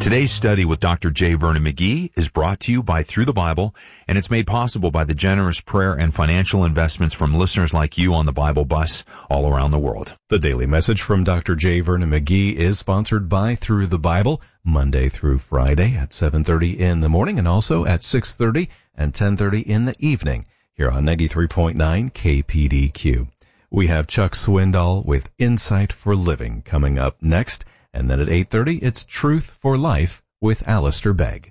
Today's study with Dr. J. Vernon McGee is brought to you by Through the Bible, and it's made possible by the generous prayer and financial investments from listeners like you on the Bible Bus all around the world. The daily message from Dr. J. Vernon McGee is sponsored by Through the Bible, Monday through Friday at 7:30 in the morning and also at 6:30 and 10:30 in the evening here on 93.9 KPDQ. We have Chuck Swindoll with Insight for Living coming up next. And then at 8:30, it's Truth for Life with Alistair Begg.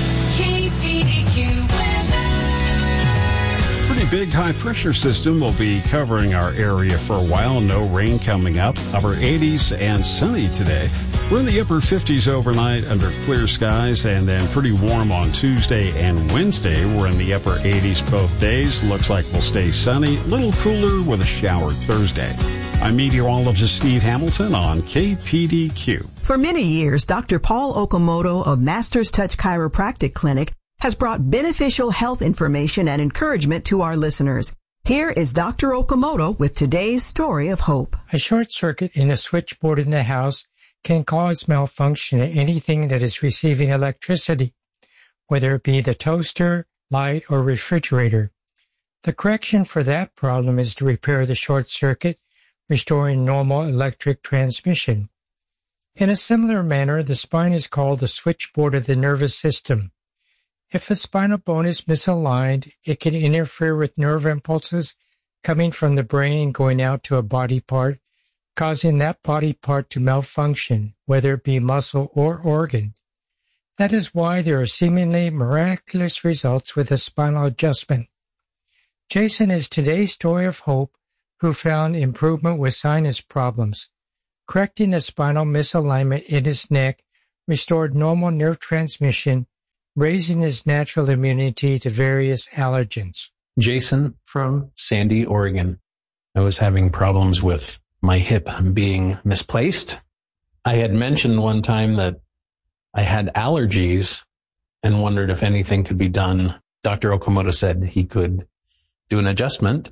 Pretty big high-pressure system will be covering our area for a while. No rain coming up. Upper 80s and sunny today. We're in the upper 50s overnight under clear skies, and then pretty warm on Tuesday and Wednesday. We're in the upper 80s both days. Looks like we'll stay sunny. A little cooler with a shower Thursday. I'm meteorologist Steve Hamilton on KPDQ. For many years, Dr. Paul Okamoto of Masters Touch Chiropractic Clinic has brought beneficial health information and encouragement to our listeners. Here is Dr. Okamoto with today's story of hope. A short circuit in the switchboard in the house can cause malfunction in anything that is receiving electricity, whether it be the toaster, light, or refrigerator. The correction for that problem is to repair the short circuit, restoring normal electric transmission. In a similar manner, the spine is called the switchboard of the nervous system. If a spinal bone is misaligned, it can interfere with nerve impulses coming from the brain going out to a body part, causing that body part to malfunction, whether it be muscle or organ. That is why there are seemingly miraculous results with a spinal adjustment. Jason is today's story of hope, who found improvement with sinus problems. Correcting the spinal misalignment in his neck restored normal nerve transmission, raising his natural immunity to various allergens. Jason from Sandy, Oregon. I was having problems with my hip being misplaced. I had mentioned one time that I had allergies and wondered if anything could be done. Dr. Okamoto said he could do an adjustment.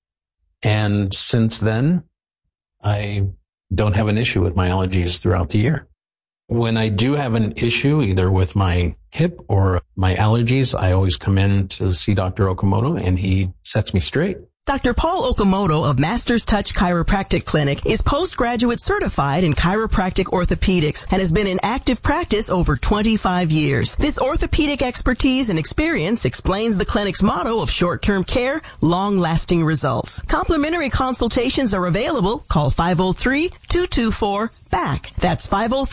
And since then, I don't have an issue with my allergies throughout the year. When I do have an issue, either with my hip or my allergies, I always come in to see Dr. Okamoto, and he sets me straight. Dr. Paul Okamoto of Masters Touch Chiropractic Clinic is postgraduate certified in chiropractic orthopedics and has been in active practice over 25 years. This orthopedic expertise and experience explains the clinic's motto of short-term care, long-lasting results. Complimentary consultations are available. Call 503-224-BACK. That's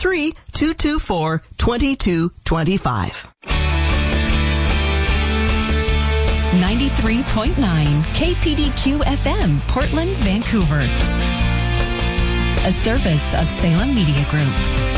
503-224-2225. 93.9 KPDQ FM, Portland, Vancouver. A service of Salem Media Group.